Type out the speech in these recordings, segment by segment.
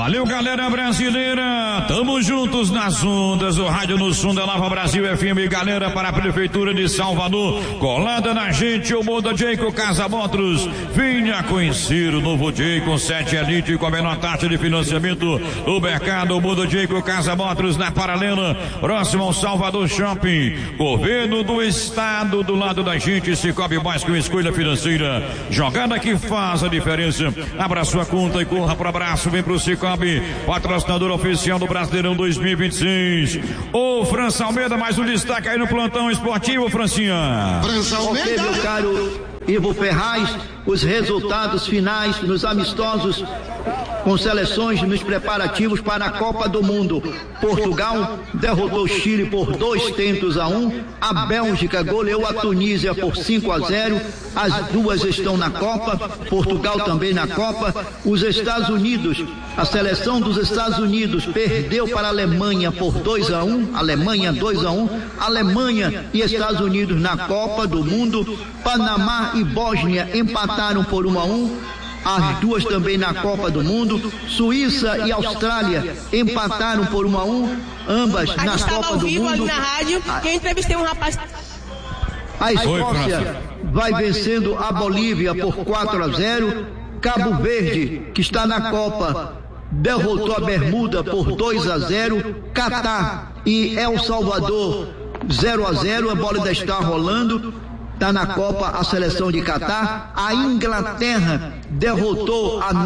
Valeu, galera brasileira, tamo juntos nas ondas do rádio no som da Nova Brasil FM, galera, para a Prefeitura de Salvador, colada na gente, o Muda Jayco Casa Motors, venha conhecer o novo Jayco 7 Elite com a menor taxa de financiamento do mercado. O Muda Jayco Casa Motors na Paralela, próximo ao Salvador Shopping, governo do estado do lado da gente, Cicobi mais que uma escolha financeira, jogada que faz a diferença. Abra sua conta e corra pro abraço, vem pro Cicobi, patrocinador oficial do Brasileirão 2026. Ô França Almeida, mais um destaque aí no plantão esportivo, Francinha. França Almeida. Ok, meu caro Ivo Ferraz, os resultados finais nos amistosos com seleções nos preparativos para a Copa do Mundo. Portugal derrotou o Chile por 2-1. A Bélgica goleou a Tunísia por 5-0. As duas estão na Copa, Portugal também na Copa. Os Estados Unidos, a seleção dos Estados Unidos perdeu para a Alemanha por 2-1. Alemanha 2-1. Alemanha e Estados Unidos na Copa do Mundo. Panamá e Bósnia empataram por 1-1. As duas também na Copa do Mundo. Suíça e Austrália empataram por 1-1, ambas na Copa do Mundo. Ali na rádio, que eu entrevistei um rapaz. A Escócia vai vencendo a Bolívia por 4-0. Cabo Verde, que está na Copa, derrotou a Bermuda por 2-0. Catar e El Salvador 0-0. A bola ainda está rolando. Está na Copa a seleção de Catar. A Inglaterra derrotou a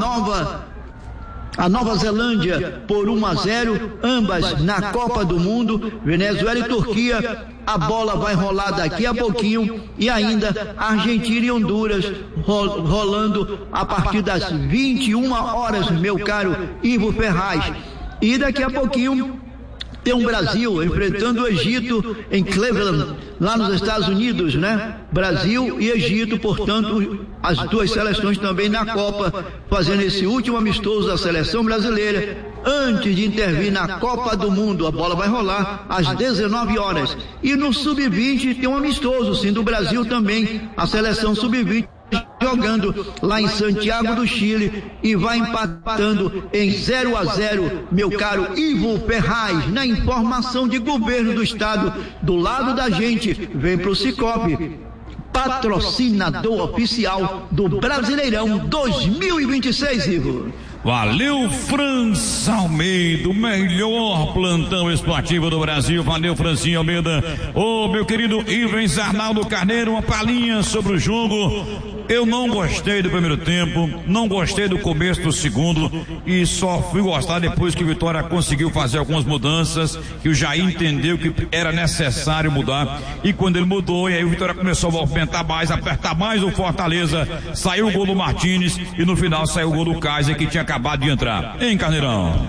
Nova Zelândia por 1-0, ambas na Copa do Mundo. Venezuela e Turquia, a bola vai rolar daqui a pouquinho. E ainda Argentina e Honduras rolando a partir das 21 horas, meu caro Ivo Ferraz. E daqui a pouquinho tem um Brasil enfrentando o Egito em Cleveland, lá nos Estados Unidos, né? Brasil e Egito, portanto, as duas seleções também na Copa, fazendo esse último amistoso da seleção brasileira, antes de intervir na Copa do Mundo. A bola vai rolar às 19 horas. E no Sub-20 tem um amistoso, sim, do Brasil também, a seleção Sub-20. Jogando lá em Santiago do Chile e vai empatando em 0-0, meu caro Ivo Ferraz. Na informação de governo do estado, do lado da gente, vem pro Cicobi, patrocinador oficial do Brasileirão 2026, Ivo. Valeu, França Almeida, o melhor plantão esportivo do Brasil. Valeu, Francinha Almeida. Ô, meu querido Ivens Arnaldo Carneiro, uma palhinha sobre o jogo. Eu não gostei do primeiro tempo, não gostei do começo do segundo e só fui gostar depois que o Vitória conseguiu fazer algumas mudanças, que o Jair entendeu que era necessário mudar, e quando ele mudou, e aí o Vitória começou a movimentar mais, apertar mais o Fortaleza, saiu o gol do Martínez e no final saiu o gol do Kaiser, que tinha acabado de entrar. Hein, Carneirão?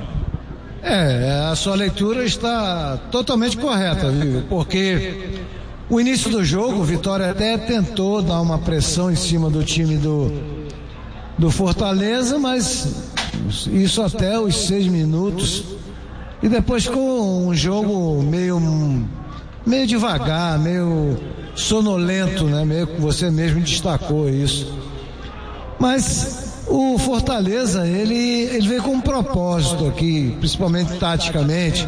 A sua leitura está totalmente correta, viu? Porque o início do jogo, o Vitória até tentou dar uma pressão em cima do time do Fortaleza, mas isso até os 6 minutos. E depois ficou um jogo meio devagar, meio sonolento, né? Meio que você mesmo destacou isso. Mas o Fortaleza, ele veio com um propósito aqui, principalmente taticamente,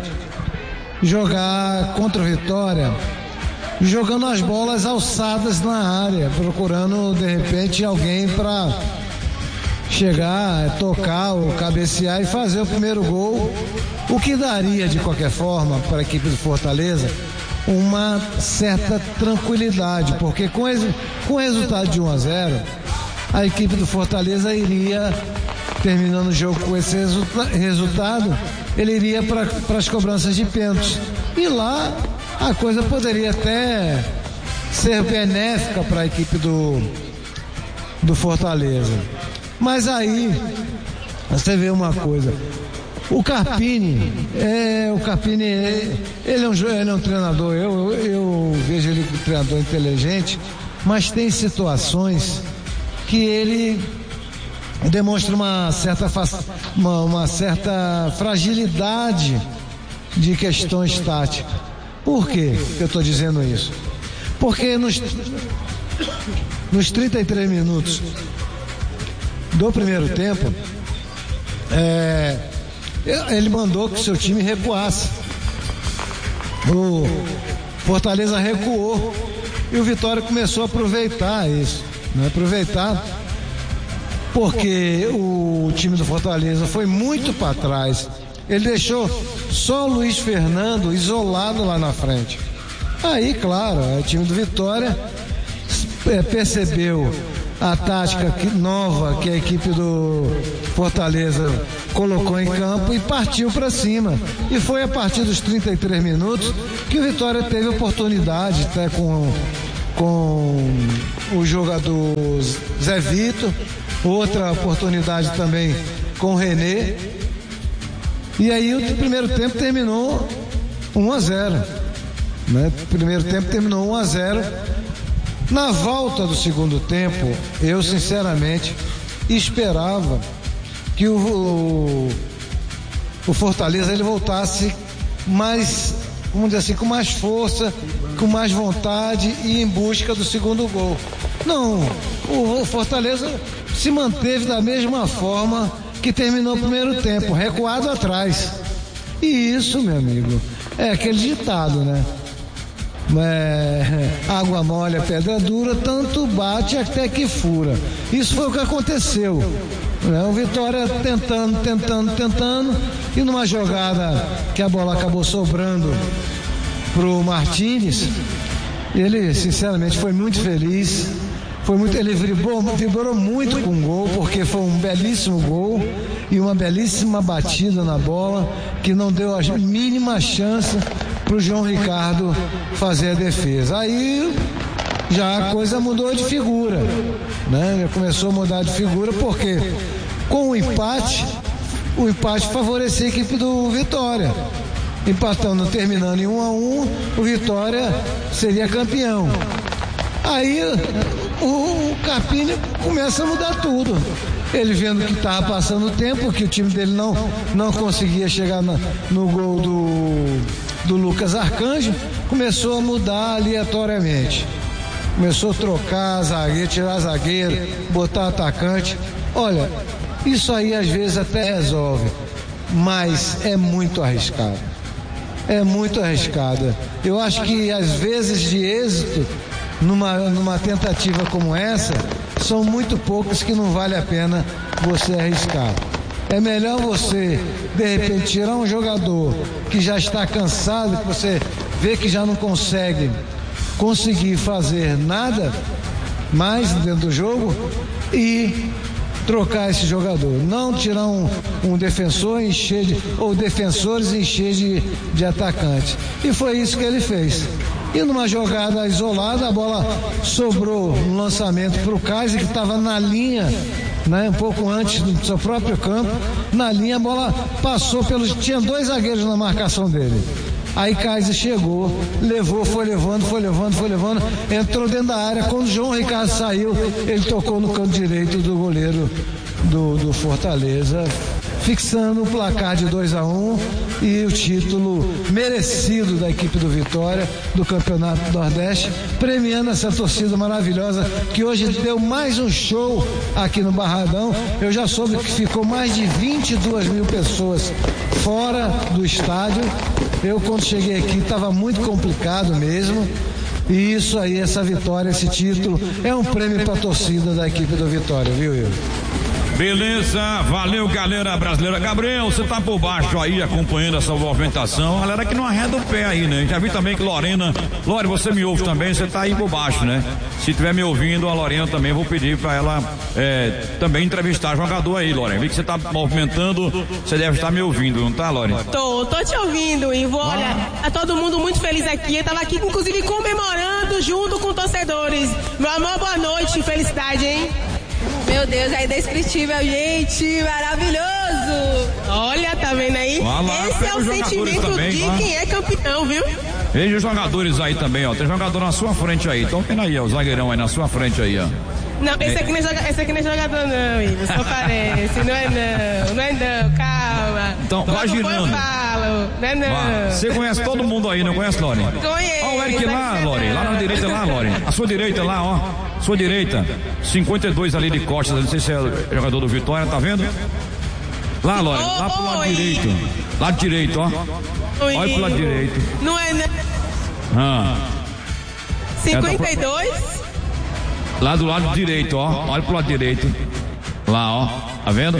jogar contra o Vitória, jogando as bolas alçadas na área, procurando de repente alguém para chegar, tocar ou cabecear e fazer o primeiro gol, o que daria de qualquer forma para a equipe do Fortaleza uma certa tranquilidade, porque com o resultado de 1-0, a equipe do Fortaleza iria, terminando o jogo com esse resultado, ele iria para as cobranças de pênaltis, e lá a coisa poderia até ser benéfica para a equipe do Fortaleza. Mas aí você vê uma coisa, o Carpini, ele é um treinador, eu vejo ele como um treinador inteligente, mas tem situações que ele demonstra uma certa fragilidade de questões táticas. Por que eu estou dizendo isso? Porque nos 33 minutos do primeiro tempo, ele mandou que o seu time recuasse. O Fortaleza recuou e o Vitória começou a aproveitar isso, né? Aproveitar porque o time do Fortaleza foi muito para trás. Ele deixou só o Luiz Fernando isolado lá na frente. Aí, claro, o time do Vitória percebeu a tática nova que a equipe do Fortaleza colocou em campo e partiu para cima. E foi a partir dos 33 minutos que o Vitória teve oportunidade, até com o jogador Zé Vitor, outra oportunidade também com o René. E aí o primeiro tempo terminou 1-0. Né? O primeiro tempo terminou 1-0. Na volta do segundo tempo, eu sinceramente esperava que o Fortaleza ele voltasse mais, vamos dizer assim, com mais força, com mais vontade e em busca do segundo gol. Não, o Fortaleza se manteve da mesma forma que terminou o primeiro tempo, recuado atrás. E isso, meu amigo, é aquele ditado, né? Água mole, pedra dura, tanto bate até que fura. Isso foi o que aconteceu, né? O Vitória tentando, e numa jogada que a bola acabou sobrando pro Martínez, ele sinceramente foi muito feliz, ele vibrou muito com o gol, porque foi um belíssimo gol e uma belíssima batida na bola que não deu a mínima chance para o João Ricardo fazer a defesa. Aí já a coisa mudou de figura, né? Já começou a mudar de figura, porque com o empate favorecia a equipe do Vitória. Empatando, terminando em 1-1, o Vitória seria campeão. Aí o Carpini começa a mudar tudo. Ele vendo que estava passando o tempo, que o time dele não conseguia chegar no gol do Lucas Arcanjo, começou a mudar aleatoriamente. Começou a trocar zagueiro, tirar zagueiro, botar atacante. Olha, isso aí às vezes até resolve, mas é muito arriscado. É muito arriscado. Eu acho que às vezes de êxito numa tentativa como essa, são muito poucas que não vale a pena você arriscar. É melhor você, de repente, tirar um jogador que já está cansado, que você vê que já não conseguir fazer nada mais dentro do jogo e trocar esse jogador. Não tirar um defensor e ou defensores e encher de atacantes. E foi isso que ele fez. E numa jogada isolada, a bola sobrou no lançamento para o Kaiser, que estava na linha, né, um pouco antes do seu próprio campo. Na linha, a bola passou tinha 2 zagueiros na marcação dele. Aí Kaiser chegou, levou, foi levando, entrou dentro da área. Quando o João Ricardo saiu, ele tocou no canto direito do goleiro do Fortaleza, fixando o placar de 2-1 e o título merecido da equipe do Vitória do Campeonato do Nordeste, premiando essa torcida maravilhosa que hoje deu mais um show aqui no Barradão. Eu já soube que ficou mais de 22 mil pessoas fora do estádio. Eu, quando cheguei aqui, estava muito complicado mesmo. E isso aí, essa vitória, esse título, é um prêmio para a torcida da equipe do Vitória, viu, Will? Beleza, valeu, galera brasileira. Gabriel, você tá por baixo aí acompanhando essa movimentação. Galera que não arreda o pé aí, né? Já vi também que Lore, você me ouve também, você tá aí por baixo, né? Se estiver me ouvindo, a Lorena também, vou pedir pra ela também entrevistar jogador aí, Lorena. Vi que você tá movimentando, você deve estar me ouvindo, não tá, Lorena? Tô te ouvindo, Ivo. Olha, tá todo mundo muito feliz aqui. Eu tava aqui, inclusive, comemorando junto com torcedores. Meu amor, boa noite, felicidade, hein? Meu Deus, é indescritível, gente, maravilhoso. Olha, tá vendo aí? Esse é o sentimento também, de quem é campeão, viu? Veja os jogadores aí também, ó. Tem jogador na sua frente aí. Então vendo aí, ó, o zagueirão aí na sua frente aí, ó. Não, esse aqui não é jogador não, Ivo, só parece. Não é não, calma. Então, vai girando. Não é não. Você conhece todo mundo aí, não conhece, Lore? Conheço. Ó, o Eric lá, Lore, lá na direita lá, Lore. A sua direita lá, ó. Sua direita, 52 ali de costas, não sei se é jogador do Vitória, tá vendo? Lá, Lore, lá pro lado direito. Lado direito, ó. Olha pro lado direito. Não é, né? 52? Lá do lado direito, ó. Olha pro lado direito. Lá, ó. Tá vendo?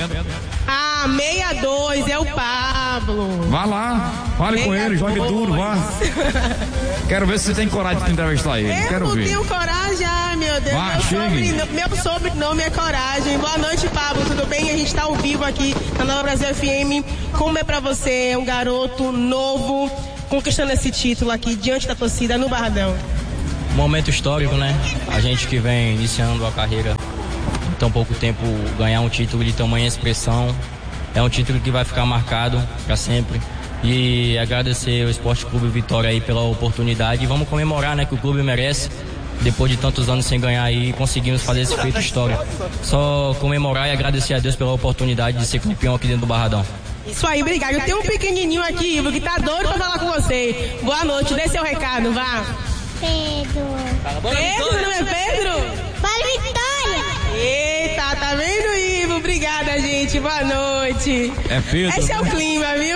62 é o Pablo. Vá lá, fale com ele, jogue duro, vá. Quero ver se você tem coragem de entrevistar ele. Eu Quero não ver. tenho coragem, meu Deus. Vá, meu sobrenome é Coragem. Boa noite, Pablo, tudo bem? A gente tá ao vivo aqui na Nova Brasil FM. Como é pra você, um garoto novo, conquistando esse título aqui diante da torcida no Barradão? Momento histórico, né? A gente que vem iniciando a carreira em tão pouco tempo, ganhar um título de tamanha expressão, é um título que vai ficar marcado para sempre. E agradecer ao Esporte Clube Vitória aí pela oportunidade e vamos comemorar, né, que o clube merece. Depois de tantos anos sem ganhar aí, conseguimos fazer esse feito histórico. Só comemorar e agradecer a Deus pela oportunidade de ser campeão aqui dentro do Barradão. Isso aí, obrigado. Eu tenho um pequenininho aqui, Ivo, que tá doido pra falar com você. Boa noite, dê seu recado, vá. Pedro. Pedro, seu nome é Pedro? Para Vitória. Eita, tá vendo, Ivo? Obrigada, gente. Boa noite. É Pedro. Esse é o clima, viu?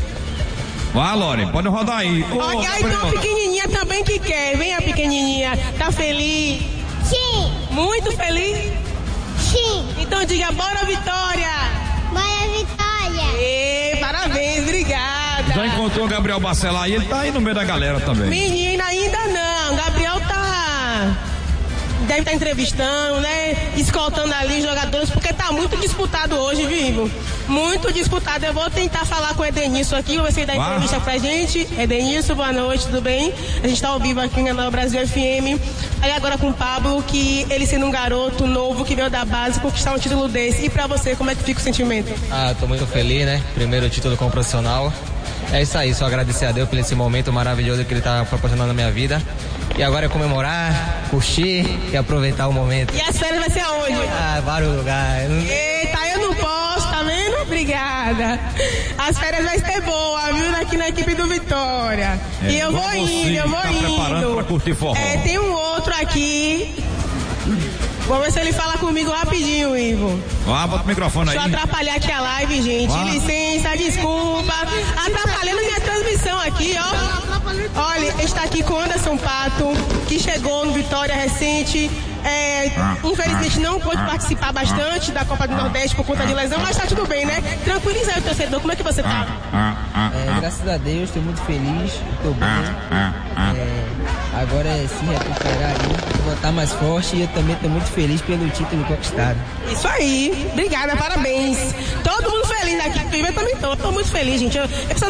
Vá, Lore, pode rodar aí. Olha, aí tem uma pequenininha também que quer. Vem a pequenininha. Tá feliz? Sim. Muito feliz? Sim. Então diga, bora, Vitória. Bora, Vitória. Parabéns, obrigada. Já encontrou o Gabriel Bacelar aí? Ele tá aí no meio da galera também. Menina, ainda não. Gabriel deve estar entrevistando, né? Escoltando ali os jogadores, porque tá muito disputado hoje, vivo. Muito disputado. Eu vou tentar falar com o Edenilson aqui, vou ver se ele dá entrevista pra gente. Edenilson, boa noite, tudo bem? A gente tá ao vivo aqui na Nova Brasil FM. Aí agora com o Pablo, que ele sendo um garoto novo que veio da base, conquistar um título desse. E pra você, como é que fica o sentimento? Tô muito feliz, né? Primeiro título como profissional. É isso aí, só agradecer a Deus por esse momento maravilhoso que ele tá proporcionando na minha vida. E agora é comemorar, curtir e aproveitar o momento. E as férias vai ser aonde? Vários lugares. Eita, eu não posso, tá vendo? Obrigada. As férias vai ser boa, viu? Aqui na equipe do Vitória. E eu vou indo, eu vou indo. Preparando pra curtir forró. Tem um outro aqui. Vou ver se ele fala comigo rapidinho, Ivo. Bota o microfone aí. Deixa eu atrapalhar aqui a live, gente. Licença, desculpa. Atrapalhando minha transmissão aqui, ó. Olha, está aqui com o Anderson Pato, que chegou no Vitória recente. Infelizmente não pôde participar bastante da Copa do Nordeste por conta de lesão, mas tá tudo bem, né? Tranquiliza aí o torcedor, como é que você tá? Graças a Deus, estou muito feliz, estou bem. Agora é se recuperar aí, voltar mais forte e eu também estou muito feliz pelo título conquistado. Isso aí, obrigada, parabéns. Todo mundo feliz aqui, eu também tô muito feliz, gente.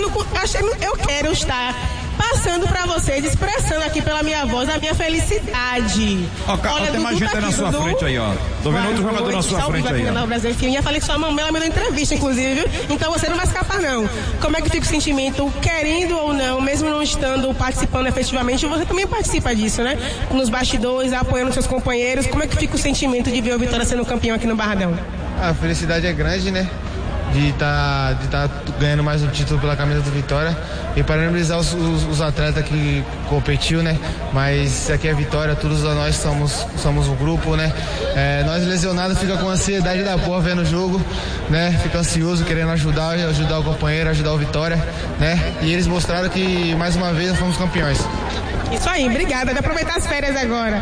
Eu quero estar passando pra vocês, expressando aqui pela minha voz a minha felicidade. Olha, tem mais gente aí na sua frente aí, ó. Tô vendo outro jogador na sua frente aí, ó. Brasil, enfim, já falei que sua mamãe, ela me deu entrevista, inclusive, viu? Então você não vai escapar, não. Como é que fica o sentimento, querendo ou não, mesmo não estando participando efetivamente, você também participa disso, né? Nos bastidores, apoiando seus companheiros. Como é que fica o sentimento de ver o Vitória sendo campeão aqui no Barradão? A felicidade é grande, né? De tá ganhando mais um título pela camisa do Vitória e parabenizar os atletas que competiu, né? Mas aqui é Vitória, todos nós somos um grupo, né? Nós lesionados fica com ansiedade da porra vendo o jogo, né? Fica ansioso querendo ajudar o companheiro, ajudar o Vitória, né? E eles mostraram que mais uma vez nós fomos campeões. Isso aí, obrigada. Vou aproveitar as férias agora.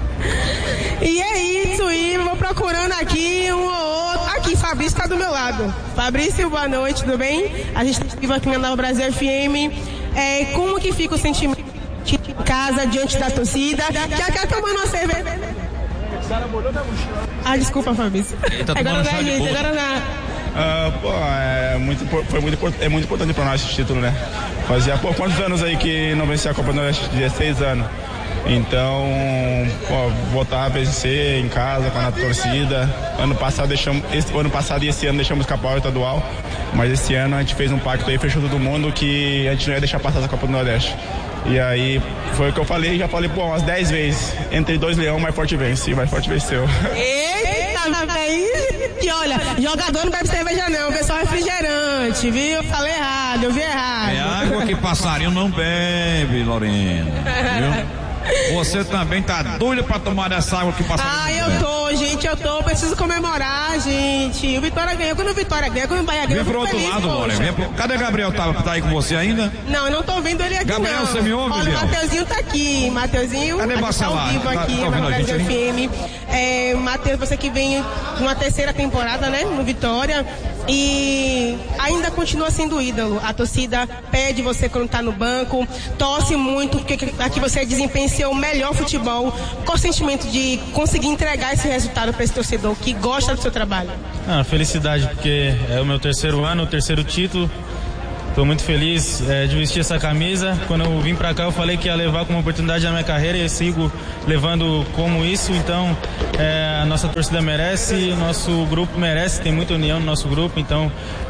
E é isso, e vou procurando aqui um ou outro. Aqui, Fabrício tá do meu lado. Fabrício, boa noite, tudo bem? A gente está aqui na Nova Brasil FM. Como que fica o sentimento de casa diante da torcida? Já quer tomando uma cerveja? Desculpa, Fabrício. Agora não é gente, agora não. É muito importante para nós esse título, né? Fazia quantos anos aí que não vencia a Copa do Nordeste? 16 anos. Então, voltar a vencer em casa, com a torcida. Ano passado e esse ano deixamos escapar o estadual, mas esse ano a gente fez um pacto aí, fechou todo mundo, que a gente não ia deixar passar essa Copa do Nordeste. E aí, foi o que eu falei, já falei, umas 10 vezes. Entre 2 leões, mais forte vence, e mais forte venceu. Eita, aí. E olha, jogador não bebe cerveja não, o pessoal é refrigerante, viu? Eu falei errado, eu vi errado. É água que passarinho não bebe, Lorena, viu? Você também tá doida pra tomar essa água que passa. Eu tô, preciso comemorar, gente. O Vitória ganhou, quando o Vitória ganha, quando o Bahia ganha, vem pro outro lado, Lore. Cadê Gabriel? Tá aí com você ainda? Não, eu não tô vendo ele aqui, Gabriel, não. você me ouve, Olha, o Mateuzinho tá aqui. Mateuzinho, cadê tá ao vivo aqui na Brasil FM. Matheus, você que vem uma terceira temporada, né, no Vitória, e ainda continua sendo ídolo. A torcida pede você quando tá no banco, torce muito porque aqui você desempenha seu melhor futebol. Qual o sentimento de conseguir entregar esse resultado para esse torcedor que gosta do seu trabalho? Felicidade, porque é o meu terceiro ano, o terceiro título. Estou muito feliz de vestir essa camisa. Quando eu vim para cá, eu falei que ia levar como oportunidade a minha carreira e eu sigo levando como isso. Então, a nossa torcida merece, o nosso grupo merece, tem muita união no nosso grupo. Então,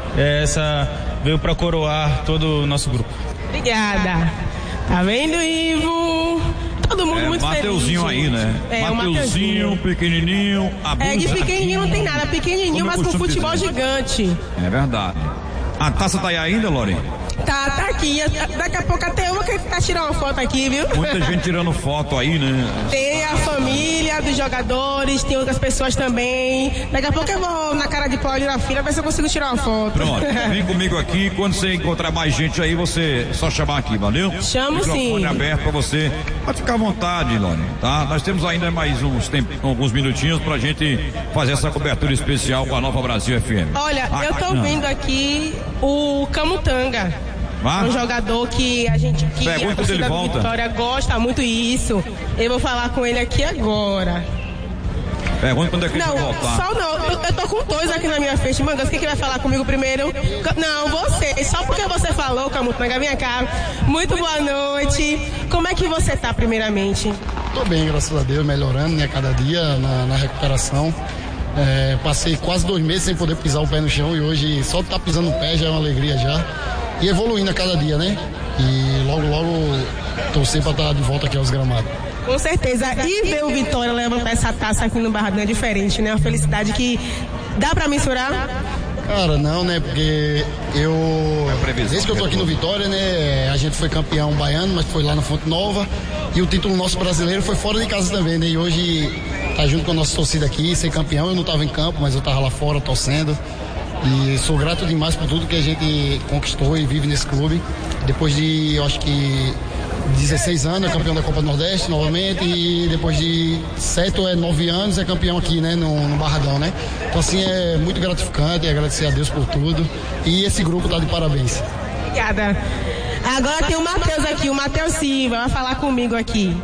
essa veio para coroar todo o nosso grupo. Obrigada. Tá vendo, Ivo? Todo mundo muito Mateuzinho feliz. Aí, né? Mateuzinho, pequenininho. De pequenininho não tem nada, pequenininho, mas com futebol gigante. É verdade. A taça tá aí ainda, Lore? Tá aqui. Daqui a pouco até eu vou tentar tirar uma foto aqui, viu? Muita gente tirando foto aí, né? Tem a família dos jogadores, tem outras pessoas também. Daqui a pouco eu vou na cara de pau ali na fila, ver se eu consigo tirar uma foto. Pronto, vem comigo aqui. Quando você encontrar mais gente aí, você só chamar aqui, valeu? Chamo sim. Microfone aberto pra você. Pode ficar à vontade, Lore, tá? Nós temos ainda mais alguns minutinhos pra gente fazer essa cobertura especial com a Nova Brasil FM. Olha, eu tô vendo aqui o Camutanga. Um jogador que a torcida do Vitória gosta muito isso. Eu vou falar com ele aqui agora. Pergunta quando é que ele vai voltar. Só não, eu tô com dois aqui na minha frente. Mangas, quem que vai falar comigo primeiro? Não, você. Só porque você falou, Camutanga, vem cá. Muito boa noite. Como é que você tá, primeiramente? Tô bem, graças a Deus, melhorando, né, cada dia na recuperação. Passei quase 2 meses sem poder pisar o pé no chão e hoje só tá pisando o pé já é uma alegria já. E evoluindo a cada dia, né? E logo torcer pra estar de volta aqui aos gramados. Com certeza. E ver o Vitória levantar essa taça aqui no Barradão é diferente, né? Uma felicidade que dá pra mensurar? Cara, não, né? Porque desde que eu tô aqui no Vitória, né? A gente foi campeão baiano, mas foi lá na Fonte Nova. E o título nosso brasileiro foi fora de casa também, né? E hoje tá junto com a nossa torcida aqui, ser campeão. Eu não tava em campo, mas eu tava lá fora torcendo. E sou grato demais por tudo que a gente conquistou e vive nesse clube. Depois de, eu acho que 16 anos, é campeão da Copa do Nordeste novamente. E depois de 7 ou 9 anos é campeão aqui, né, no Barradão, né? Então assim, é muito gratificante, agradecer a Deus por tudo. E esse grupo tá de parabéns. Obrigada. Agora tem o Matheus aqui, o Matheus Silva, vai falar comigo aqui.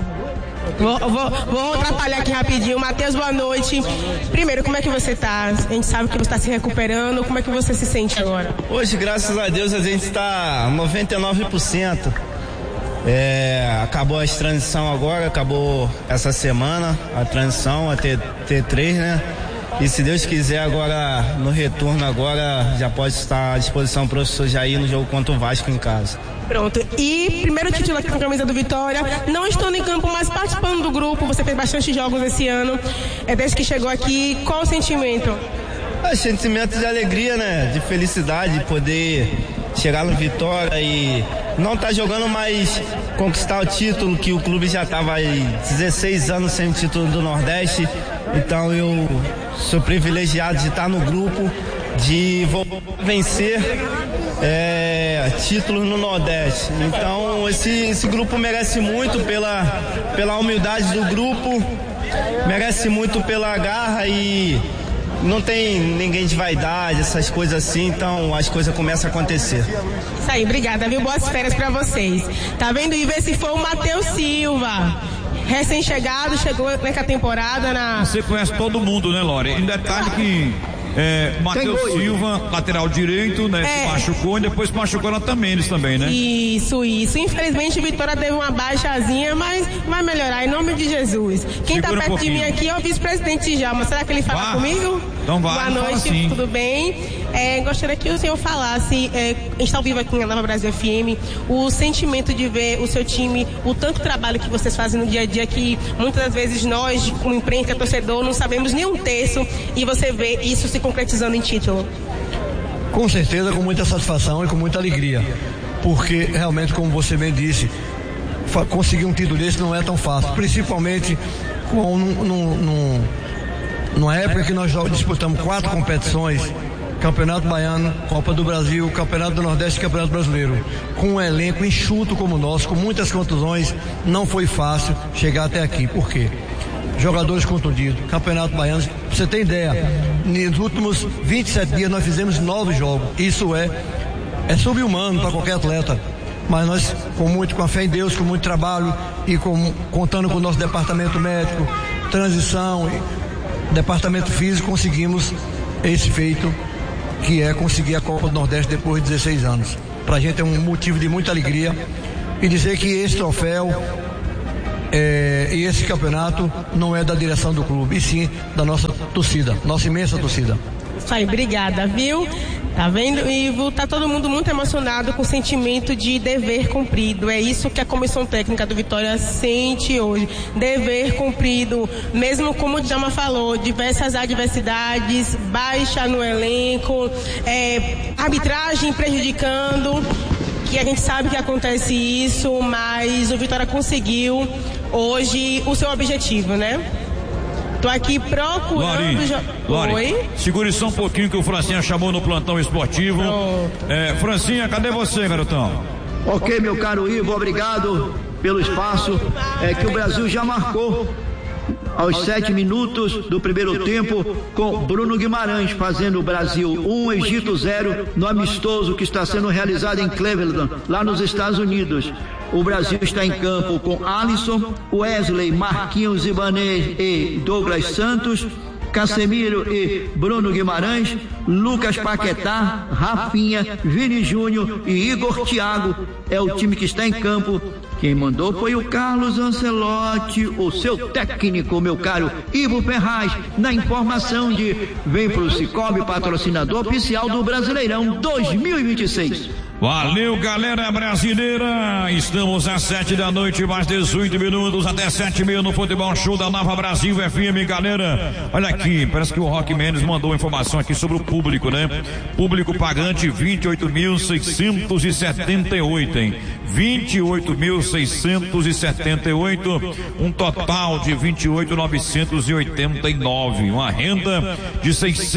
Vou atrapalhar aqui rapidinho. Matheus, boa noite. Primeiro, como é que você tá? A gente sabe que você está se recuperando. Como é que você se sente agora? Hoje, graças a Deus, a gente está 99%. Acabou a transição agora, acabou essa semana a transição, a T3, né? E se Deus quiser agora, no retorno agora, já pode estar à disposição do professor Jair no jogo contra o Vasco em casa. Pronto. E primeiro título aqui com a camisa do Vitória, não estando em campo, mas participando do grupo. Você fez bastante jogos esse ano. Desde que chegou aqui, qual o sentimento? Sentimento de alegria, né? De felicidade, de poder chegar no Vitória e não tá jogando, mas conquistar o título, que o clube já estava aí 16 anos sem o título do Nordeste. Então eu sou privilegiado de estar no grupo, de vencer títulos no Nordeste. Então esse grupo merece muito pela humildade do grupo, merece muito pela garra e não tem ninguém de vaidade, essas coisas assim, então as coisas começam a acontecer. Isso aí, obrigada, viu? Boas férias pra vocês. Tá vendo? E ver se foi o Matheus Silva. Recém-chegado, chegou nessa temporada Você conhece todo mundo, né, Lore? Em detalhe que Matheus Silva, lateral direito, né? Se machucou e depois machucou na Tamires também, né? Isso. Infelizmente, Vitória teve uma baixazinha, mas vai melhorar, em nome de Jesus. Quem tá perto de mim aqui é o vice-presidente Djalma. Será que ele fala comigo? Então vai. Boa noite, assim. Tudo bem? Gostaria que o senhor falasse, a gente está ao vivo aqui na Nova Brasil FM, o sentimento de ver o seu time, o tanto trabalho que vocês fazem no dia a dia, que muitas das vezes nós, como imprensa, torcedor, não sabemos nem um terço, e você vê isso se concretizando em título. Com certeza, com muita satisfação e com muita alegria, porque realmente, como você bem disse, conseguir um título desse não é tão fácil, principalmente numa época que nós disputamos 4 competições: Campeonato Baiano, Copa do Brasil, Campeonato do Nordeste e Campeonato Brasileiro. Com um elenco enxuto como o nosso, com muitas contusões, não foi fácil chegar até aqui. Por quê? Jogadores contundidos, Campeonato Baiano, pra você ter ideia, nos últimos 27 dias nós fizemos 9 jogos. Isso é sub-humano para qualquer atleta. Mas nós, com a fé em Deus, com muito trabalho e contando com o nosso departamento médico, transição, departamento físico, conseguimos esse feito, que é conseguir a Copa do Nordeste depois de 16 anos. Pra gente é um motivo de muita alegria, e dizer que esse troféu e esse campeonato não é da direção do clube, e sim da nossa torcida, nossa imensa torcida. Isso aí, obrigada, viu? Tá vendo, Ivo? Tá todo mundo muito emocionado com o sentimento de dever cumprido. É isso que a comissão técnica do Vitória sente hoje. Dever cumprido, mesmo como o Djalma falou, diversas adversidades, baixa no elenco, arbitragem prejudicando, que a gente sabe que acontece isso, mas o Vitória conseguiu hoje o seu objetivo, né? Tô aqui procurando... Lori, segure só um pouquinho que o Francinha chamou no plantão esportivo. Francinha, cadê você, garotão? Ok, meu caro Ivo, obrigado pelo espaço. Que o Brasil já marcou aos 7 minutos do primeiro tempo, com Bruno Guimarães fazendo o Brasil 1, Egito 0, no amistoso que está sendo realizado em Cleveland, lá nos Estados Unidos. O Brasil está em campo com Alisson, Wesley, Marquinhos, Ibanez e Douglas Santos, Casemiro e Bruno Guimarães, Lucas Paquetá, Rafinha, Vini Júnior e Igor Thiago. É o time que está em campo. Quem mandou foi o Carlos Ancelotti, o seu técnico, meu caro Ivo Ferraz, na informação de vem pro Cicobi, patrocinador oficial do Brasileirão 2026. Valeu, galera brasileira. Estamos às 7 da noite, mais 18 minutos, até 7h30 no Futebol Show da Nova Brasil FM, galera. Olha aqui, parece que o Roque Mendes mandou informação aqui sobre o público, né? Público pagante 28.678, hein? 28.678, um total de 28.989, uma renda de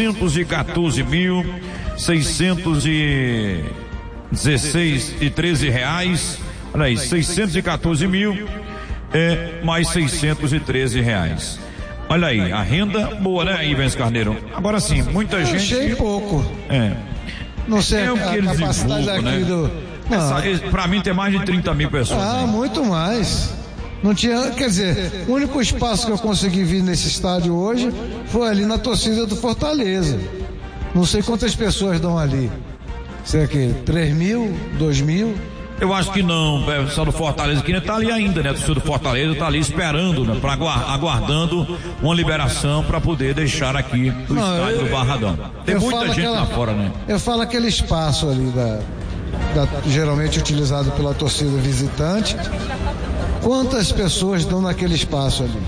614.613 reais. Olha aí, 614 mil mais 613 reais. Olha aí, a renda boa, né, Ivens Carneiro? Agora sim, muita gente. Achei pouco. Não sei o que eles capacidade aqui, né? Pra mim tem mais de 30 mil pessoas. Muito mais. Não tinha, quer dizer, o único espaço que eu consegui vir nesse estádio hoje foi ali na torcida do Fortaleza. Não sei quantas pessoas dão ali. Será que 3 mil, 2 mil? Eu acho que não, o pessoal do Fortaleza que tá ali ainda, né? O torcedor do Fortaleza tá ali esperando, né? Aguardando uma liberação para poder deixar aqui o estádio do Barradão. Tem muita gente lá fora, né? Eu falo aquele espaço ali geralmente utilizado pela torcida visitante. Quantas pessoas dão naquele espaço ali?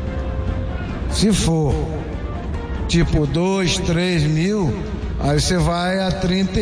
Se for tipo 2, 3 mil, aí você vai a 30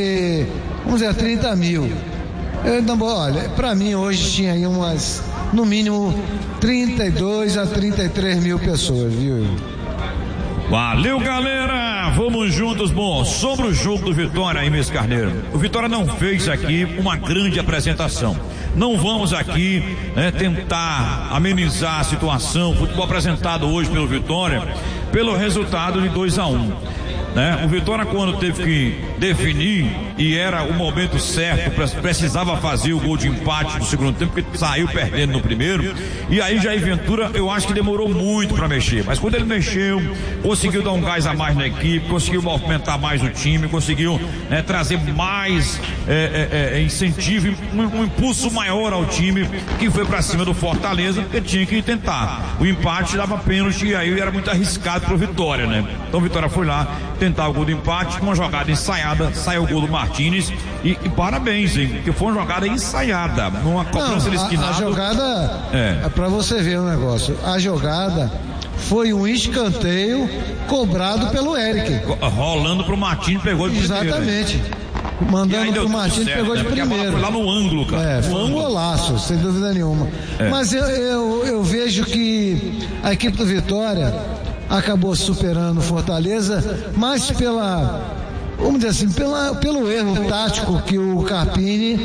mil. Olha, pra mim hoje tinha aí no mínimo 32 a 33 mil pessoas, viu? Valeu, galera, vamos juntos. Bom, sobre o jogo do Vitória, Ivens Carneiro, o Vitória não fez aqui uma grande apresentação. Não vamos aqui tentar amenizar a situação. O futebol apresentado hoje pelo Vitória, pelo resultado de 2-1. O Vitória, quando teve que definir, e era o momento certo, precisava fazer o gol de empate no segundo tempo, porque saiu perdendo no primeiro, e aí Jair Ventura, eu acho que demorou muito para mexer, mas quando ele mexeu, conseguiu dar um gás a mais na equipe, conseguiu movimentar mais o time, conseguiu trazer mais incentivo, um impulso maior ao time, que foi para cima do Fortaleza, porque tinha que tentar. O empate dava pênalti, e aí era muito arriscado pro Vitória, né? Então o Vitória foi lá tentar o gol do empate, uma jogada ensaiada, saiu o gol do Martínez, e parabéns, hein, porque foi uma jogada ensaiada, numa cobrança de esquinado. A jogada, é pra você ver o negócio, a jogada foi um escanteio cobrado pelo Eric. Rolando pro Martínez, pegou de primeiro. Exatamente. mandando pro Martins, pegou de primeiro. Foi lá no ângulo, cara. Foi um golaço, sem dúvida nenhuma. Mas eu vejo que a equipe do Vitória acabou superando o Fortaleza, mais vamos dizer assim, pelo erro tático que o Carpini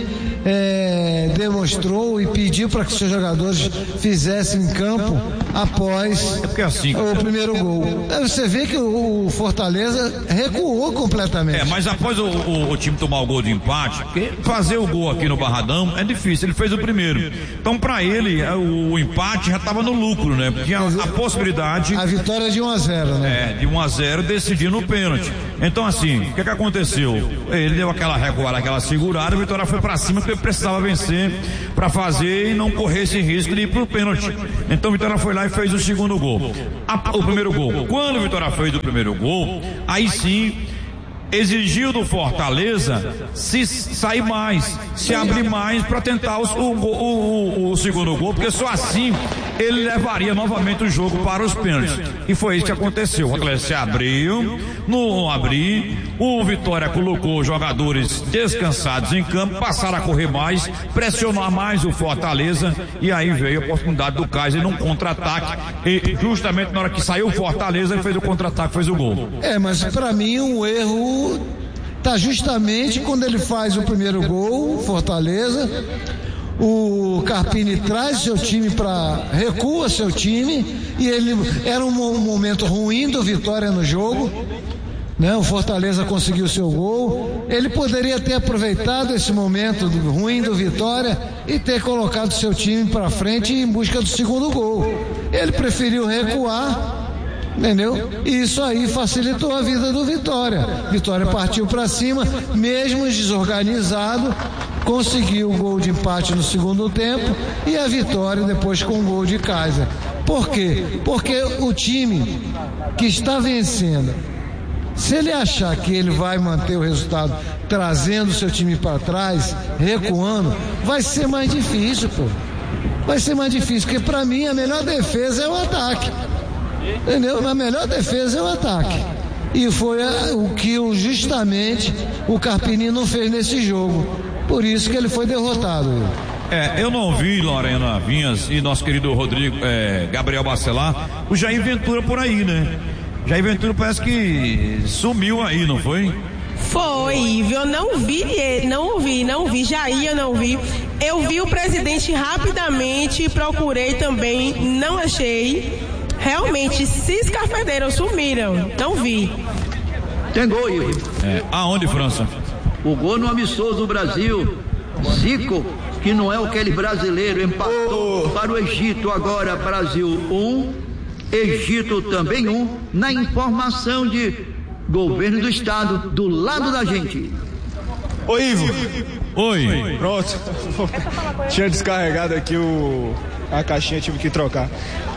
demonstrou e pediu para que seus jogadores fizessem em campo após o primeiro gol. Você vê que o Fortaleza recuou completamente. Mas após o time tomar o gol de empate, porque fazer o gol aqui no Barradão é difícil, ele fez o primeiro. Então para ele, o empate já estava no lucro, né? Tinha a possibilidade... A vitória de 1-0, né? De 1-0 decidindo o pênalti. Então assim, o que aconteceu? Ele deu aquela recuada, aquela segurada, a Vitória foi para cima porque ele precisava vencer para fazer e não correr esse risco de ir pro pênalti. Então a Vitória foi lá e fez o segundo gol. O primeiro gol. Quando a Vitória fez o primeiro gol, aí sim exigiu do Fortaleza se sair mais, se abrir mais para tentar o segundo gol, porque só assim ele levaria novamente o jogo para os pênaltis. E foi isso que aconteceu. O Fortaleza se abriu, no abrir, o Vitória colocou jogadores descansados em campo, passaram a correr mais, pressionar mais o Fortaleza, e aí veio a oportunidade do Kaiser num contra-ataque, e justamente na hora que saiu o Fortaleza, ele fez o contra-ataque, fez o gol. Mas para mim o erro tá justamente quando ele faz o primeiro gol, Fortaleza. O Carpini traz seu time recua seu time, e ele era um momento ruim do Vitória no jogo, né? O Fortaleza conseguiu seu gol. Ele poderia ter aproveitado esse momento ruim do Vitória e ter colocado seu time para frente em busca do segundo gol. Ele preferiu recuar, entendeu? E isso aí facilitou a vida do Vitória. Vitória partiu para cima, mesmo desorganizado, conseguiu o gol de empate no segundo tempo, e a Vitória depois com o gol de Kaiser. Por quê? Porque o time que está vencendo, se ele achar que ele vai manter o resultado trazendo seu time para trás, recuando, vai ser mais difícil, pô. Vai ser mais difícil, porque para mim a melhor defesa é o ataque. Entendeu? A melhor defesa é o ataque. E foi o que justamente o Carpini não fez nesse jogo. Por isso que ele foi derrotado. Eu não vi Lorena Vinhas e nosso querido Gabriel Bacelar, o Jair Ventura por aí, né? Jair Ventura parece que sumiu aí, não foi? Foi, Ivo, eu não vi, Jair eu não vi. Eu vi o presidente rapidamente, procurei também, não achei. Realmente, Cisca Federal sumiram, não vi. Tem gol, Ivo. Aonde, França? O gol no amistoso do Brasil, Zico, que não é aquele brasileiro, empatou para o Egito. Agora Brasil 1, Egito também 1, na informação de governo do estado do lado da gente. Ô Ivo. Oi. Pronto. Tinha descarregado aqui a caixinha, tive que trocar.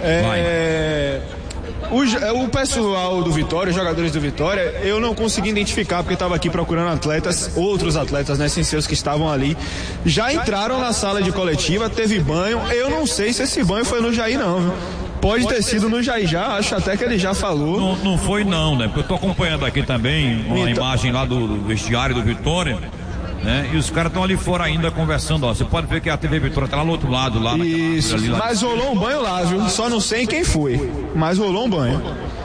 O pessoal do Vitória, os jogadores do Vitória, eu não consegui identificar porque estava aqui procurando outros atletas, né, sem ser os que estavam ali. Já entraram na sala de coletiva, teve banho. Eu não sei se esse banho foi no Jair, não, viu? Pode ter sido no Jair já, acho até que ele já falou. Não foi não, né? Porque eu tô acompanhando aqui também uma imagem lá do vestiário do Vitória, né? E os caras estão ali fora ainda conversando, ó. Você pode ver que a TV Vitória tá lá no outro lado, lá. Isso, ali, mas rolou um banho lá, viu? Só não sei quem foi, mas rolou um banho.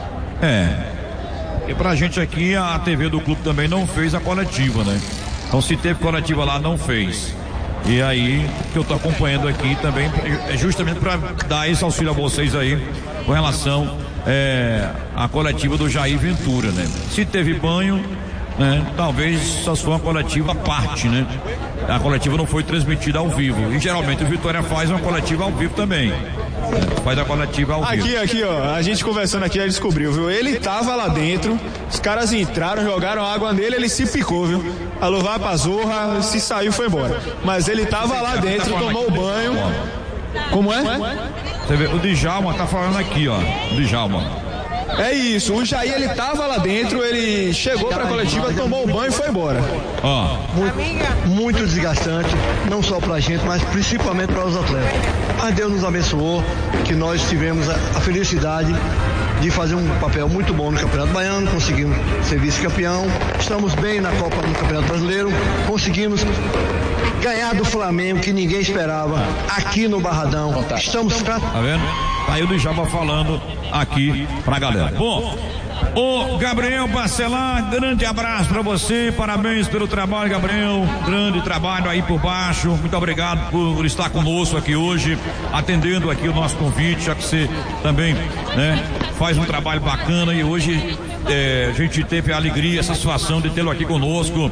E pra gente aqui, a TV do clube também não fez a coletiva, né? Então se teve coletiva lá, não fez. E aí, que eu tô acompanhando aqui também, é justamente para dar esse auxílio a vocês aí, com relação à coletiva do Jair Ventura, né? Se teve banho, né? Talvez só foi uma coletiva à parte, né? A coletiva não foi transmitida ao vivo. E geralmente o Vitória faz uma coletiva ao vivo também. Faz a coletiva ao vivo. Aqui, ó, a gente conversando aqui já descobriu, viu? Ele tava lá dentro, os caras entraram, jogaram água nele, ele se picou, viu? Alô, vai pra zorra, se saiu, foi embora. Mas ele tava lá dentro, tomou o banho. Como é? Você vê, o Djalma tá falando aqui, ó. O Djalma. É isso, o Jair, ele tava lá dentro, ele chegou pra coletiva, tomou o banho e foi embora. Muito desgastante, não só pra gente, mas principalmente para os atletas. Mas Deus nos abençoou, que nós tivemos a felicidade de fazer um papel muito bom no Campeonato Baiano, conseguimos ser vice-campeão, estamos bem na Copa do Campeonato Brasileiro, conseguimos ganhar do Flamengo, que ninguém esperava, aqui no Barradão. Estamos Tá vendo? Aí o Djalma falando aqui pra galera. Bom, ô Gabriel Bacelar, grande abraço pra você, parabéns pelo trabalho, Gabriel, grande trabalho aí por baixo, muito obrigado por estar conosco aqui hoje, atendendo aqui o nosso convite, já que você também, né, faz um trabalho bacana e hoje a gente teve a alegria, a satisfação de tê-lo aqui conosco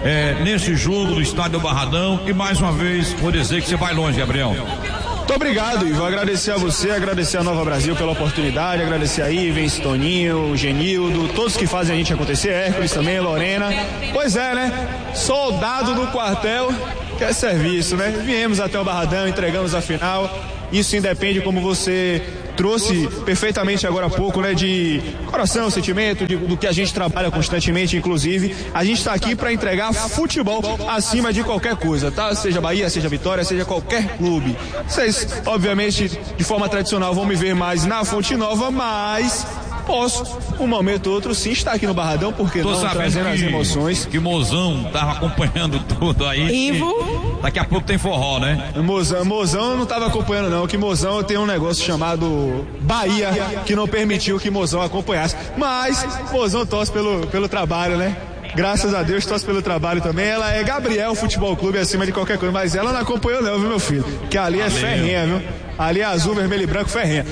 nesse jogo do Estádio Barradão e mais uma vez vou dizer que você vai longe, Gabriel. Muito obrigado, Ivo. Agradecer a você, agradecer a Nova Brasil pela oportunidade, agradecer a Ivens, Toninho, Genildo, todos que fazem a gente acontecer, Hércules também, Lorena. Pois é, né? Soldado do quartel quer serviço, né? Viemos até o Barradão, entregamos a final. Isso independe, como você trouxe perfeitamente agora há pouco, né, de coração, sentimento, do que a gente trabalha constantemente, inclusive, a gente está aqui para entregar futebol acima de qualquer coisa, tá? Seja Bahia, seja Vitória, seja qualquer clube. Vocês, obviamente, de forma tradicional vão me ver mais na Fonte Nova, mas posso, um momento ou outro, sim, estar aqui no Barradão, porque não, trazendo as emoções. Que Mozão tava acompanhando tudo aí. Ivo. Daqui a pouco tem forró, né? Mozão eu não tava acompanhando não, que Mozão tem um negócio chamado Bahia, que não permitiu que Mozão acompanhasse. Mas Mozão torce pelo trabalho, né? Graças a Deus, torce pelo trabalho também. Ela é Gabriel Futebol Clube acima de qualquer coisa, mas ela não acompanhou não, viu, meu filho? Que ali é ferrenha, viu? Ali é azul, vermelho e branco, ferrenha.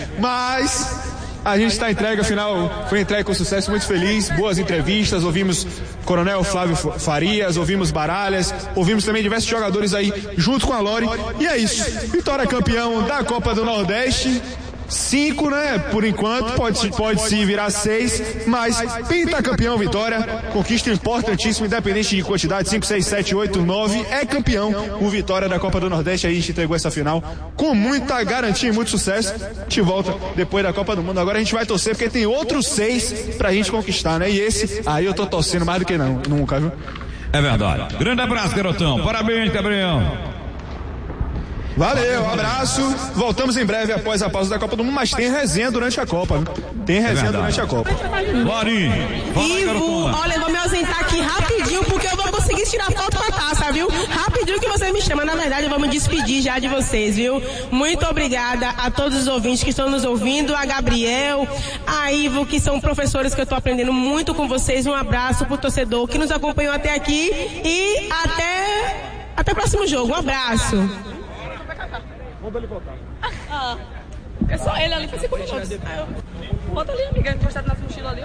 Mas a gente está entregue, afinal, foi entregue com sucesso, muito feliz, boas entrevistas, ouvimos Coronel Flávio Farias, ouvimos Baralhas, ouvimos também diversos jogadores aí junto com a Lore, e é isso, Vitória campeão da Copa do Nordeste, 5, né, por enquanto, pode se virar 6, mas pentacampeão Vitória, conquista importantíssima, independente de quantidade, 5, 6, 7, 8, 9, é campeão o Vitória da Copa do Nordeste, aí a gente entregou essa final com muita garantia e muito sucesso, a gente volta depois da Copa do Mundo, agora a gente vai torcer porque tem outros 6 pra gente conquistar, né, e esse, aí eu tô torcendo mais do que não, nunca, viu? É verdade. Grande abraço, garotão, parabéns, Gabriel. Valeu, um abraço. Voltamos em breve após a pausa da Copa do Mundo, mas tem resenha durante a Copa, viu? Tem resenha durante a Copa. Lori, Ivo, olha, eu vou me ausentar aqui rapidinho, porque eu vou conseguir tirar foto com a taça, viu? Rapidinho que você me chama, na verdade eu vou me despedir já de vocês, viu? Muito obrigada a todos os ouvintes que estão nos ouvindo, a Gabriel, a Ivo, que são professores que eu estou aprendendo muito com vocês. Um abraço pro torcedor que nos acompanhou até aqui e até o próximo jogo. Um abraço. Manda ele voltar. É só ele ali, foi 5 minutos. Bota ali, amiga, encostado na mochila ali.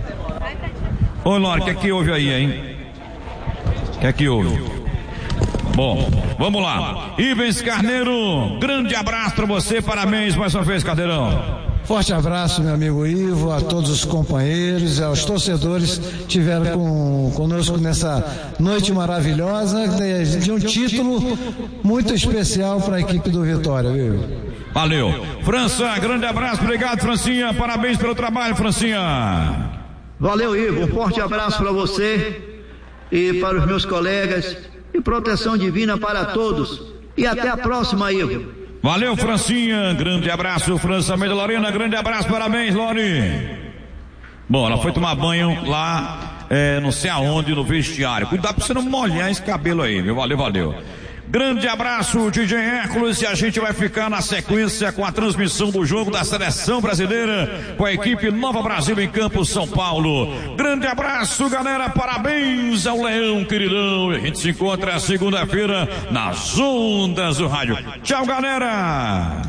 Ô, Lore, o que é que houve aí, hein? O que é que houve? Bom, vamos lá. Ivens Carneiro, grande abraço pra você, parabéns mais uma vez, Carneirão. Forte abraço, meu amigo Ivo, a todos os companheiros, aos torcedores que estiveram conosco nessa noite maravilhosa, de um título muito especial para a equipe do Vitória, viu? Valeu. França, grande abraço, obrigado, Francinha, parabéns pelo trabalho, Francinha. Valeu, Ivo, um forte abraço para você e para os meus colegas e proteção divina para todos. E até a próxima, Ivo. Valeu, Francinha, grande abraço, França Meida Lorena, grande abraço, parabéns, Lori. Bom, ela foi tomar banho lá, não sei aonde, no vestiário. Cuidado pra você não molhar esse cabelo aí, viu? Valeu. Grande abraço, DJ Hércules, e a gente vai ficar na sequência com a transmissão do jogo da Seleção Brasileira com a equipe Nova Brasil em Campos, São Paulo. Grande abraço, galera, parabéns ao Leão, queridão. E a gente se encontra segunda-feira nas ondas do rádio. Tchau, galera!